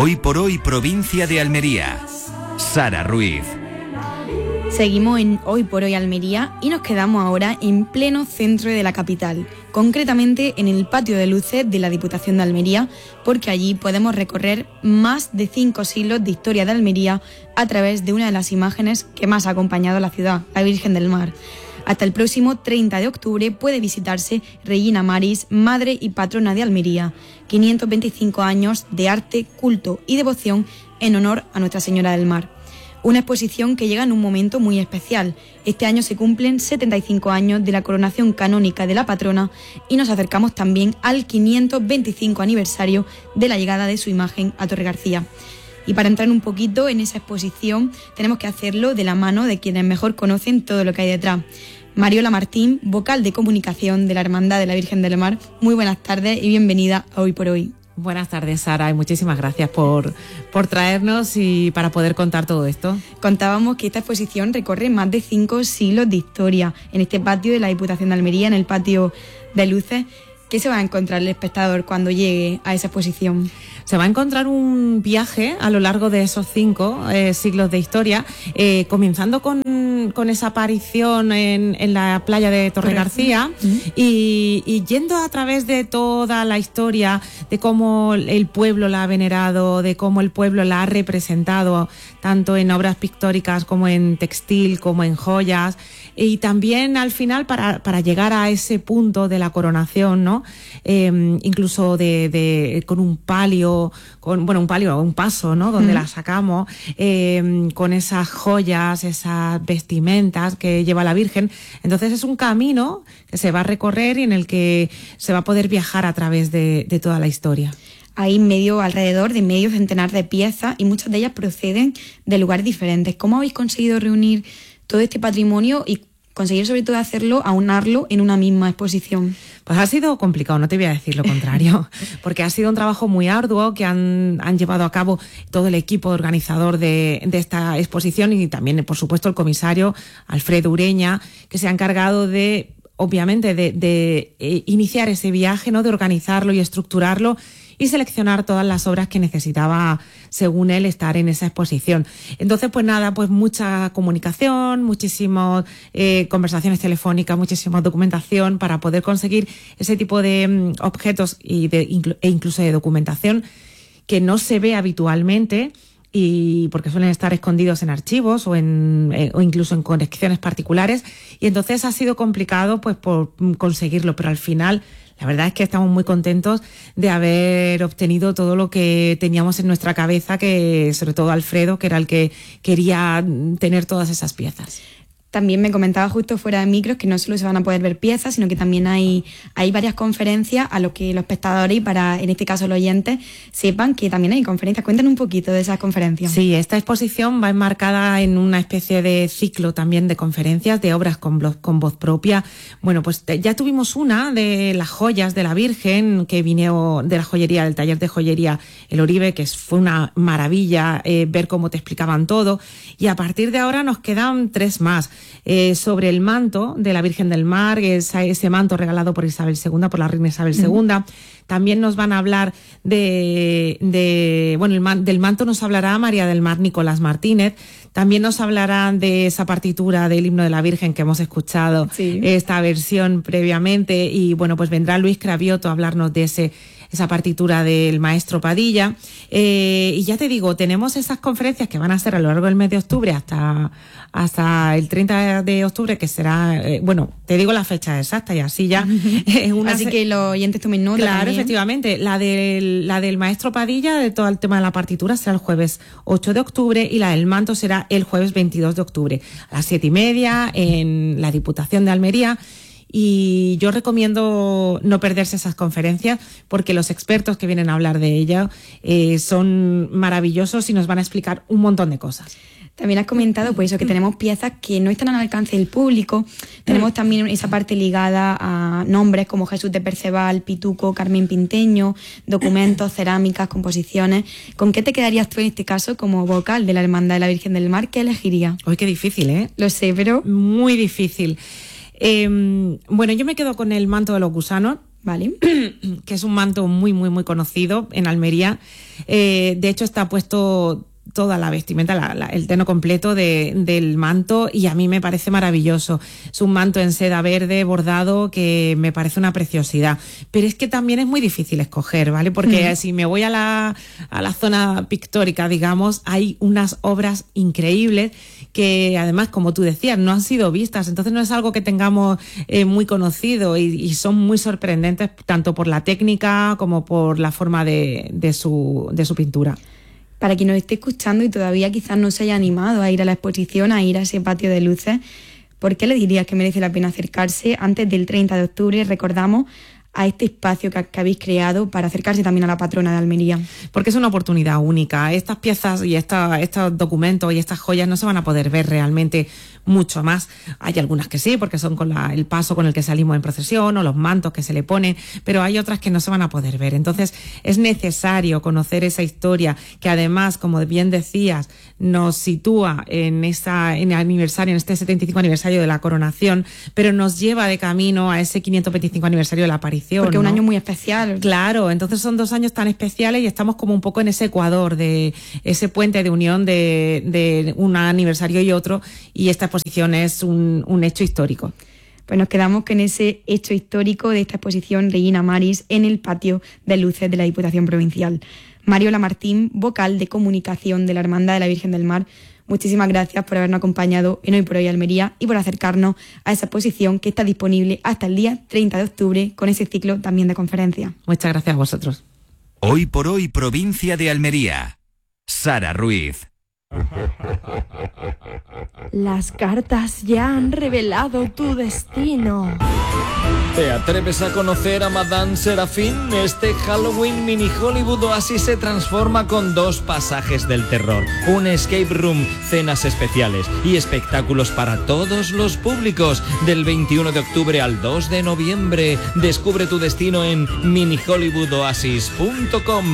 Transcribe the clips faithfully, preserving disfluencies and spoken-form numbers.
Hoy por hoy, provincia de Almería. Sara Ruiz. Seguimos en Hoy por Hoy Almería y nos quedamos ahora en pleno centro de la capital, concretamente en el patio de luces de la Diputación de Almería, porque allí podemos recorrer más de cinco siglos de historia de Almería a través de una de las imágenes que más ha acompañado a la ciudad, la Virgen del Mar. Hasta el próximo treinta de octubre puede visitarse Regina Maris, madre y patrona de Almería, quinientos veinticinco años de arte, culto y devoción en honor a Nuestra Señora del Mar. Una exposición que llega en un momento muy especial. Este año se cumplen setenta y cinco años de la coronación canónica de la patrona y nos acercamos también al quinientos veinticinco aniversario de la llegada de su imagen a Torre García. Y para entrar un poquito en esa exposición tenemos que hacerlo de la mano de quienes mejor conocen todo lo que hay detrás. Mariola Martín, vocal de comunicación de la Hermandad de la Virgen del Mar. Muy buenas tardes y bienvenida a Hoy por Hoy. Buenas tardes, Sara, y muchísimas gracias por, por traernos y para poder contar todo esto. Contábamos que esta exposición recorre más de cinco siglos de historia en este patio de la Diputación de Almería, en el patio de luces. ¿Qué se va a encontrar el espectador cuando llegue a esa exposición? Se va a encontrar un viaje a lo largo de esos cinco eh, siglos de historia, eh, comenzando con, con esa aparición en, en la playa de Torre García uh-huh. y, y yendo a través de toda la historia de cómo el pueblo la ha venerado, de cómo el pueblo la ha representado, tanto en obras pictóricas como en textil, como en joyas, y también al final para, para llegar a ese punto de la coronación, ¿no? Eh, incluso de, de con un palio, con bueno un palio, un paso, ¿no? Donde mm. la sacamos, eh, con esas joyas, esas vestimentas que lleva la Virgen. Entonces es un camino que se va a recorrer y en el que se va a poder viajar a través de, de toda la historia. Hay medio, alrededor de medio centenar de piezas y muchas de ellas proceden de lugares diferentes. ¿Cómo habéis conseguido reunir todo este patrimonio y conseguir sobre todo hacerlo, aunarlo en una misma exposición? Pues ha sido complicado, no te voy a decir lo contrario, porque ha sido un trabajo muy arduo que han, han llevado a cabo todo el equipo organizador de, de esta exposición y también, por supuesto, el comisario Alfredo Ureña, que se ha encargado de, obviamente, de, de eh, iniciar ese viaje, ¿no? De organizarlo y estructurarlo y seleccionar todas las obras que necesitaba, según él, estar en esa exposición. Entonces, pues nada, pues mucha comunicación, muchísimas eh, conversaciones telefónicas, muchísima documentación para poder conseguir ese tipo de um, objetos y de, inclu- e incluso de documentación que no se ve habitualmente, y porque suelen estar escondidos en archivos o en eh, o incluso en colecciones particulares, y entonces ha sido complicado pues por conseguirlo, pero al final la verdad es que estamos muy contentos de haber obtenido todo lo que teníamos en nuestra cabeza, que sobre todo Alfredo, que era el que quería tener todas esas piezas. También me comentaba justo fuera de micros que no solo se van a poder ver piezas, sino que también hay, hay varias conferencias a los que los espectadores y para, en este caso, los oyentes, sepan que también hay conferencias. Cuéntanos un poquito de esas conferencias. Sí, esta exposición va enmarcada en una especie de ciclo también de conferencias, de obras con, voz, con voz propia. Bueno, pues ya tuvimos una de las joyas de la Virgen, que vino de la joyería, del taller de joyería El Oribe, que fue una maravilla eh, ver cómo te explicaban todo. Y a partir de ahora nos quedan tres más. Eh, sobre el manto de la Virgen del Mar, ese, ese manto regalado por Isabel segunda, por la reina Isabel segunda. Uh-huh. También nos van a hablar de, de bueno, el man, del manto nos hablará María del Mar Nicolás Martínez. También nos hablarán de esa partitura del himno de la Virgen que hemos escuchado, sí. Esta versión previamente, y bueno, pues vendrá Luis Cravioto a hablarnos de ese esa partitura del maestro Padilla. Eh, y ya te digo, tenemos esas conferencias que van a ser a lo largo del mes de octubre hasta, hasta el treinta de octubre, que será, eh, bueno, te digo la fecha exacta y así ya. Eh, una así se... que los oyentes tomen nota. Claro, también. Efectivamente. La del, la del maestro Padilla, de todo el tema de la partitura, será el jueves ocho de octubre y la del manto será el jueves veintidós de octubre a las siete y media en la Diputación de Almería. Y yo recomiendo no perderse esas conferencias porque los expertos que vienen a hablar de ella eh, son maravillosos y nos van a explicar un montón de cosas. También has comentado pues eso, que tenemos piezas que no están al alcance del público. Tenemos también esa parte ligada a nombres como Jesús de Perceval, Pituco, Carmen Pinteño, documentos, cerámicas, composiciones. ¿Con qué te quedarías tú en este caso como vocal de la Hermandad de la Virgen del Mar? ¿Qué elegirías? Uy, qué difícil, ¿eh? Lo sé, pero... Muy difícil. Eh, bueno, yo me quedo con el manto de los gusanos. Vale. Que es un manto muy, muy, muy conocido en Almería. Eh, de hecho, está puesto toda la vestimenta, la, la, el teno completo de, del manto, y a mí me parece maravilloso. Es un manto en seda verde bordado que me parece una preciosidad. Pero es que también es muy difícil escoger, ¿vale? Porque mm. si me voy a la, a la zona pictórica, digamos, hay unas obras increíbles que además, como tú decías, no han sido vistas. Entonces no es algo que tengamos eh, muy conocido, y, y son muy sorprendentes tanto por la técnica como por la forma de, de, su, de su pintura. Para quien nos esté escuchando y todavía quizás no se haya animado a ir a la exposición, a ir a ese patio de luces, ¿por qué le dirías que merece la pena acercarse antes del treinta de octubre? Recordamos, a este espacio que, que habéis creado para acercarse también a la patrona de Almería. Porque es una oportunidad única. Estas piezas y esta, estos documentos y estas joyas no se van a poder ver realmente mucho más. Hay algunas que sí, porque son con la, el paso con el que salimos en procesión o los mantos que se le ponen, pero hay otras que no se van a poder ver. Entonces es necesario conocer esa historia que además, como bien decías, nos sitúa en, esa, en el aniversario, en este setenta y cinco aniversario de la coronación, pero nos lleva de camino a ese quinientos veinticinco aniversario de la aparición. Porque es un ¿no? año muy especial. Claro, entonces son dos años tan especiales y estamos como un poco en ese ecuador, de ese puente de unión de, de un aniversario y otro, y esta exposición es un, un hecho histórico. Pues nos quedamos con ese hecho histórico de esta exposición Regina Maris en el patio de luces de la Diputación Provincial. Mariola Martín, vocal de comunicación de la Hermandad de la Virgen del Mar, muchísimas gracias por habernos acompañado en Hoy por Hoy Almería y por acercarnos a esa exposición que está disponible hasta el día treinta de octubre con ese ciclo también de conferencias. Muchas gracias a vosotros. Hoy por Hoy Provincia de Almería. Sara Ruiz. Las cartas ya han revelado tu destino. ¿Te atreves a conocer a Madame Serafín? Este Halloween Mini Hollywood Oasis se transforma con dos pasajes del terror, un escape room, cenas especiales y espectáculos para todos los públicos. Del veintiuno de octubre al dos de noviembre. Descubre tu destino en mini hollywood oasis punto com.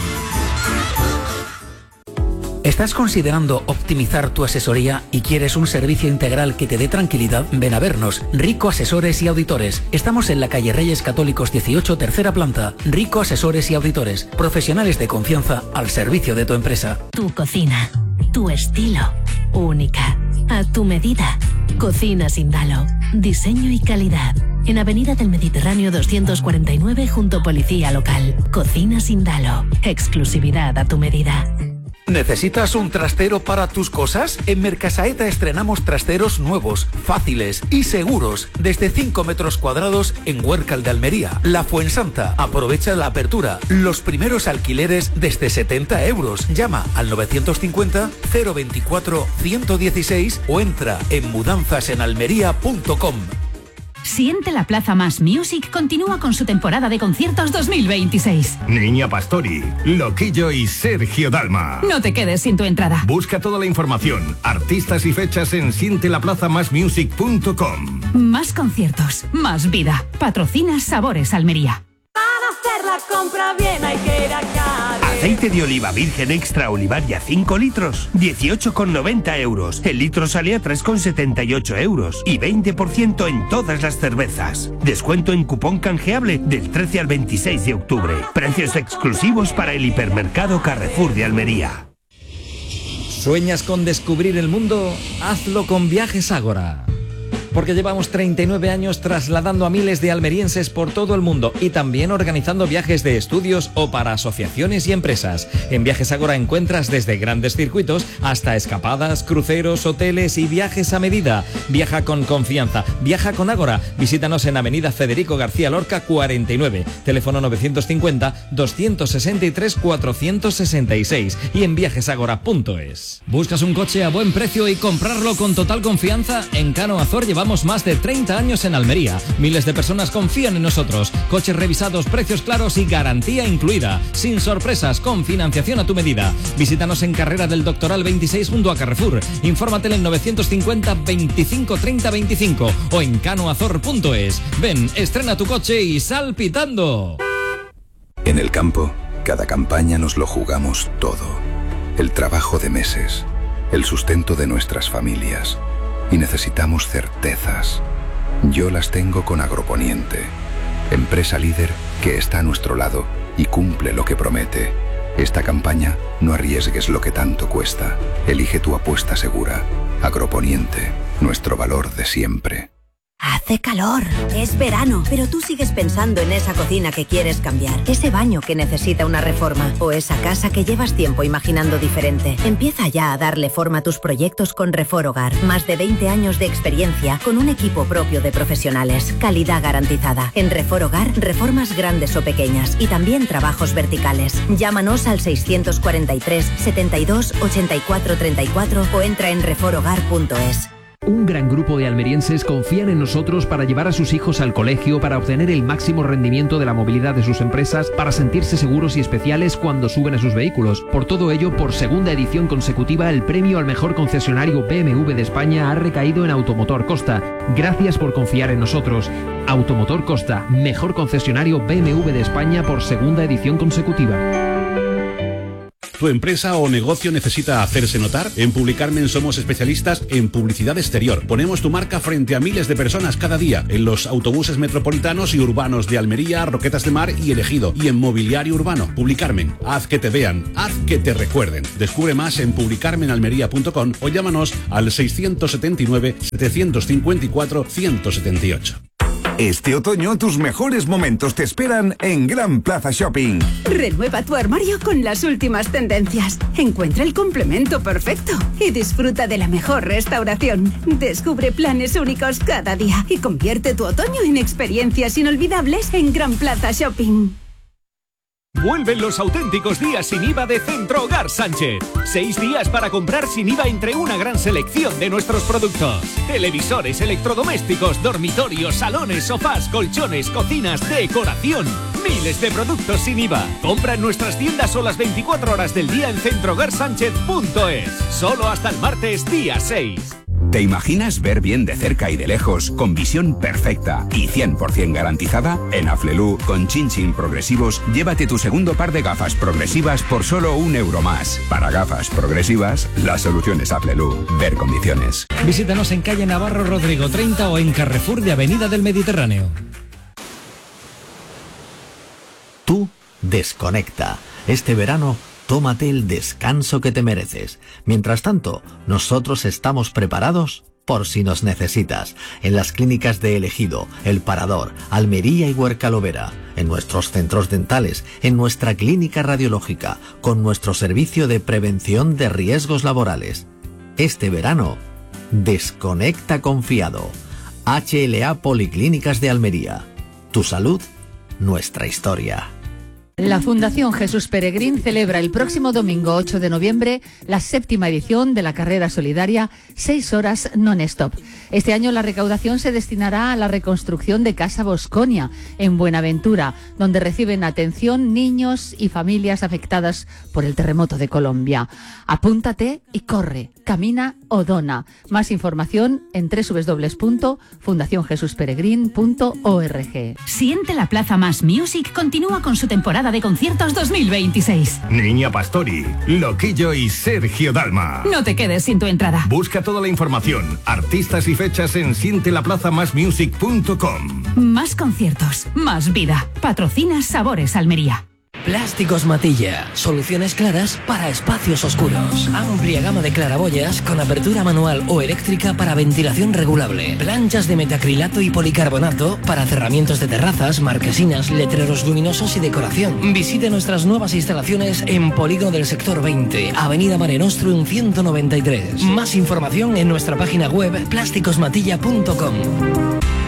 ¿Estás considerando optimizar tu asesoría y quieres un servicio integral que te dé tranquilidad? Ven a vernos. Rico Asesores y Auditores. Estamos en la calle Reyes Católicos dieciocho, tercera planta. Rico Asesores y Auditores. Profesionales de confianza al servicio de tu empresa. Tu cocina. Tu estilo. Única. A tu medida. Cocina Sindalo. Diseño y calidad. En Avenida del Mediterráneo doscientos cuarenta y nueve junto Policía Local. Cocina Sindalo. Exclusividad a tu medida. ¿Necesitas un trastero para tus cosas? En Mercasaeta estrenamos trasteros nuevos, fáciles y seguros, desde cinco metros cuadrados en Huércal de Almería. La Fuensanta. Aprovecha la apertura. Los primeros alquileres desde setenta euros. Llama al novecientos cincuenta, cero veinticuatro, ciento dieciséis o entra en mudanzas en almería punto com. Siente la Plaza Más Music continúa con su temporada de conciertos dos mil veintiséis. Niña Pastori, Loquillo y Sergio Dalma. No te quedes sin tu entrada. Busca toda la información, artistas y fechas en siente la plaza más music punto com. Más conciertos, más vida. Patrocina Sabores Almería. Para hacer la compra bien hay que ir a Cádiz. Aceite de oliva virgen extra Olivaria cinco litros, dieciocho con noventa euros. El litro sale a tres con setenta y ocho euros y veinte por ciento en todas las cervezas. Descuento en cupón canjeable del trece al veintiséis de octubre. Precios exclusivos para el hipermercado Carrefour de Almería. ¿Sueñas con descubrir el mundo? Hazlo con Viajes Ágora. Porque llevamos treinta y nueve años trasladando a miles de almerienses por todo el mundo y también organizando viajes de estudios o para asociaciones y empresas. En Viajes Ágora encuentras desde grandes circuitos hasta escapadas, cruceros, hoteles y viajes a medida. Viaja con confianza, viaja con Ágora. Visítanos en Avenida Federico García Lorca cuarenta y nueve, teléfono novecientos cincuenta, doscientos sesenta y tres, cuatrocientos sesenta y seis y en viajes ágora punto es. ¿Buscas un coche a buen precio y comprarlo con total confianza? En Cano Azor llevamos más de treinta años en Almería. Miles de personas confían en nosotros. Coches revisados, precios claros y garantía incluida. Sin sorpresas, con financiación a tu medida. Visítanos en Carrera del Doctoral veintiséis junto a Carrefour. Infórmate en novecientos cincuenta, veinticinco, treinta, veinticinco o en cano azor punto es. Ven, estrena tu coche y sal pitando. En el campo, cada campaña nos lo jugamos todo. El trabajo de meses, el sustento de nuestras familias. Y necesitamos certezas. Yo las tengo con Agroponiente. empresa líder que está a nuestro lado y cumple lo que promete. Esta campaña, no arriesgues lo que tanto cuesta. Elige tu apuesta segura. Agroponiente, nuestro valor de siempre. Hace calor, es verano, pero tú sigues pensando en esa cocina que quieres cambiar, ese baño que necesita una reforma o esa casa que llevas tiempo imaginando diferente. Empieza ya a darle forma a tus proyectos con Refor Hogar. Más de veinte años de experiencia con un equipo propio de profesionales. Calidad garantizada. En Refor Hogar, reformas grandes o pequeñas y también trabajos verticales. Llámanos al seiscientos cuarenta y tres, setenta y dos, ochenta y cuatro treinta y cuatro o entra en refor hogar punto es. Un gran grupo de almerienses confían en nosotros para llevar a sus hijos al colegio, para obtener el máximo rendimiento de la movilidad de sus empresas, para sentirse seguros y especiales cuando suben a sus vehículos. Por todo ello, por segunda edición consecutiva, el premio al mejor concesionario B M W de España ha recaído en Automotor Costa. Gracias por confiar en nosotros. Automotor Costa, mejor concesionario B M W de España por segunda edición consecutiva. ¿Tu empresa o negocio necesita hacerse notar? En Publicarmen somos especialistas en publicidad exterior. Ponemos tu marca frente a miles de personas cada día en los autobuses metropolitanos y urbanos de Almería, Roquetas de Mar y El Ejido, y en mobiliario urbano. Publicarmen, haz que te vean, haz que te recuerden. Descubre más en publicarmen almería punto com o llámanos al seiscientos setenta y nueve, setecientos cincuenta y cuatro, ciento setenta y ocho. Este otoño tus mejores momentos te esperan en Gran Plaza Shopping. Renueva tu armario con las últimas tendencias. Encuentra el complemento perfecto y disfruta de la mejor restauración. Descubre planes únicos cada día y convierte tu otoño en experiencias inolvidables en Gran Plaza Shopping. Vuelven los auténticos días sin I V A de Centro Hogar Sánchez. Seis días para comprar sin I V A entre una gran selección de nuestros productos. Televisores, electrodomésticos, dormitorios, salones, sofás, colchones, cocinas, decoración. Miles de productos sin I V A. Compra en nuestras tiendas o las veinticuatro horas del día en centro hogar sánchez punto es. Solo hasta el martes día seis. ¿Te imaginas ver bien de cerca y de lejos, con visión perfecta y cien por ciento garantizada? En Aflelu, con Chin Chin Progresivos, llévate tu segundo par de gafas progresivas por solo un euro más. Para gafas progresivas, la solución es Aflelu. Ver condiciones. Visítanos en calle Navarro Rodrigo treinta o en Carrefour de Avenida del Mediterráneo. Tú desconecta. Este verano, tómate el descanso que te mereces. Mientras tanto, nosotros estamos preparados por si nos necesitas. En las clínicas de El Ejido, El Parador, Almería y Huerca-Lovera, en nuestros centros dentales, en nuestra clínica radiológica, con nuestro servicio de prevención de riesgos laborales. Este verano, desconecta confiado. H L A Policlínicas de Almería. Tu salud, nuestra historia. La Fundación Jesús Peregrín celebra el próximo domingo ocho de noviembre la séptima edición de la carrera solidaria seis horas non-stop. Este año la recaudación se destinará a la reconstrucción de Casa Bosconia en Buenaventura, donde reciben atención niños y familias afectadas por el terremoto de Colombia. Apúntate y corre, camina o dona. Más información en doble u doble u doble u punto fundación jesús peregrín punto org. Siente la Plaza Más Music continúa con su temporada de conciertos dos mil veintiséis. Niña Pastori, Loquillo y Sergio Dalma. No te quedes sin tu entrada. Busca toda la información, artistas y fechas en siente la plaza más music punto com. Más conciertos, más vida. Patrocina Sabores Almería. Plásticos Matilla, soluciones claras para espacios oscuros. Amplia gama de claraboyas con apertura manual o eléctrica para ventilación regulable. Planchas de metacrilato y policarbonato para cerramientos de terrazas, marquesinas, letreros luminosos y decoración. Visite nuestras nuevas instalaciones en Polígono del Sector veinte, Avenida Mare Nostrum ciento noventa y tres. Más información en nuestra página web plásticos matilla punto com.